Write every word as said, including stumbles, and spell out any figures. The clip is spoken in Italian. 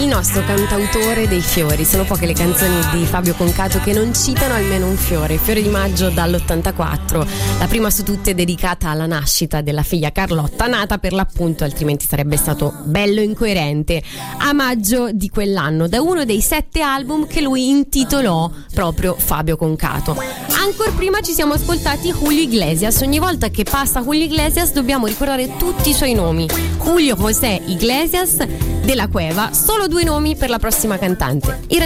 nostro cantautore dei fiori. Sono poche le canzoni di Fabio Concato che non citano almeno un fiore. Fiore di maggio dall'ottantaquattro, la prima su tutte dedicata alla nascita della figlia Carlotta, nata per l'appunto, altrimenti sarebbe stato bello incoerente, a maggio di quell'anno, da uno dei sette album che lui intitolò proprio Fabio Concato. Ancora prima ci siamo ascoltati Julio Iglesias. Ogni volta che passa Julio Iglesias dobbiamo ricordare tutti i suoi nomi: Julio José Iglesias, De La Cueva. Solo due nomi per la prossima cantante.